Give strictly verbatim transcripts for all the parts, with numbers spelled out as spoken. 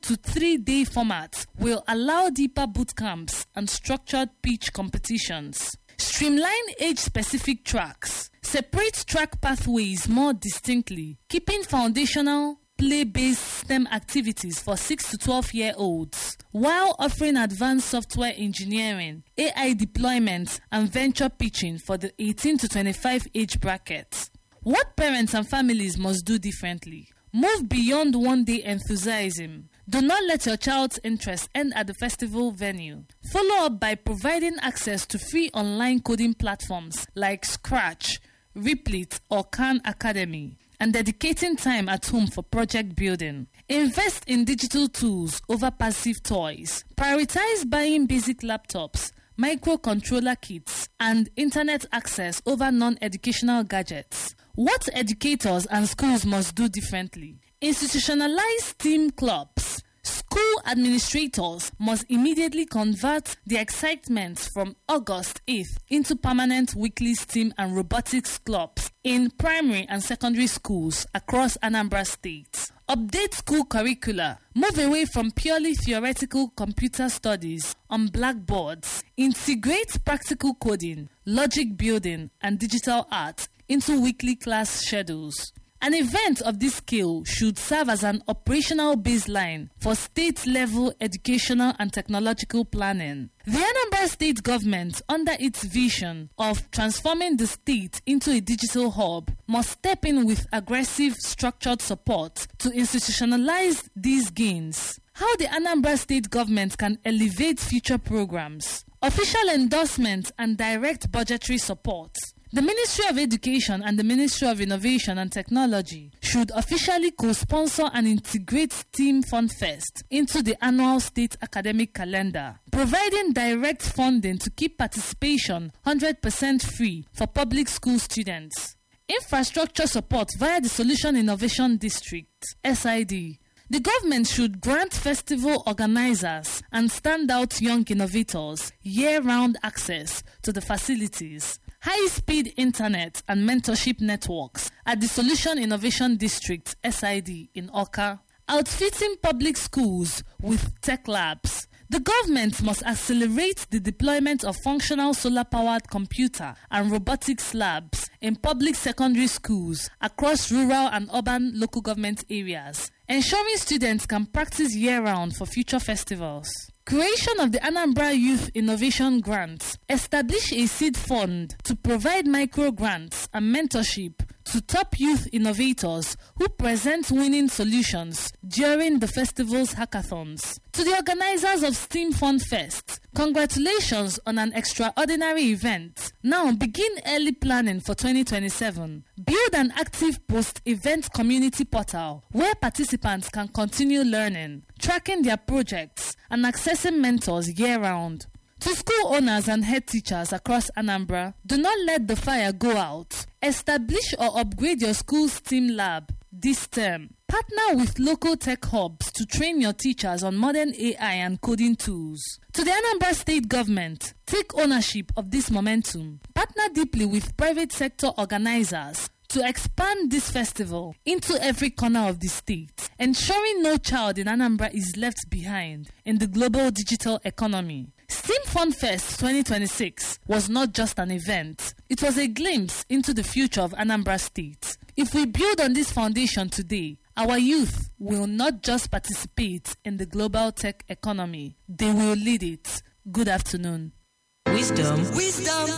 to three-day format will allow deeper boot camps and structured pitch competitions. Streamline age-specific tracks. Separate track pathways more distinctly, keeping foundational play-based STEM activities for six to twelve-year-olds, while offering advanced software engineering, A I deployment, and venture pitching for the eighteen to twenty-five age bracket. What parents and families must do differently? Move beyond one-day enthusiasm. Do not let your child's interest end at the festival venue. Follow up by providing access to free online coding platforms like Scratch, Replit, or Khan Academy, and dedicating time at home for project building. Invest in digital tools over passive toys. Prioritize buying basic laptops, microcontroller kits, and internet access over non-educational gadgets. What educators and schools must do differently? Institutionalize STEAM clubs. School administrators must immediately convert the excitement from August eighth into permanent weekly STEAM and robotics clubs in primary and secondary schools across Anambra State. Update school curricula. Move away from purely theoretical computer studies on blackboards. Integrate practical coding, logic building, and digital art into weekly class schedules. An event of this scale should serve as an operational baseline for state-level educational and technological planning. The Anambra State government, under its vision of transforming the state into a digital hub, must step in with aggressive, structured support to institutionalize these gains. How the Anambra State government can elevate future programs. Official endorsement and direct budgetary support. The Ministry of Education and the Ministry of Innovation and Technology should officially co-sponsor and integrate STEAM Fun Fest into the annual state academic calendar, providing direct funding to keep participation one hundred percent free for public school students. Infrastructure support via the Solution Innovation District, S I D. The government should grant festival organizers and standout young innovators year-round access to the facilities, high-speed internet and mentorship networks at the Solution Innovation District, S I D, in Awka. Outfitting public schools with tech labs. The government must accelerate the deployment of functional solar-powered computer and robotics labs in public secondary schools across rural and urban local government areas, ensuring students can practice year-round for future festivals. Creation of the Anambra Youth Innovation Grants. Establish a seed fund to provide micro grants and mentorship to top youth innovators who present winning solutions during the festival's hackathons. To the organizers of STEAM Fun Fest, congratulations on an extraordinary event. Now begin early planning for twenty twenty-seven. Build an active post-event community portal where participants can continue learning, tracking their projects, and accessing mentors year-round. To school owners and head teachers across Anambra, do not let the fire go out. Establish or upgrade your school's STEAM lab this term. Partner with local tech hubs to train your teachers on modern A I and coding tools. To the Anambra State government, take ownership of this momentum. Partner deeply with private sector organizers to expand this festival into every corner of the state, ensuring no child in Anambra is left behind in the global digital economy. STEAM Fun Fest twenty twenty-six was not just an event, it was a glimpse into the future of Anambra State. If we build on this foundation today, our youth will not just participate in the global tech economy, they will lead it. Good afternoon. Wisdom. Wisdom.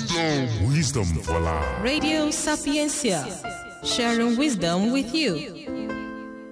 Wisdom. Wisdom for life. Radio Sapiencia. Sharing wisdom with you.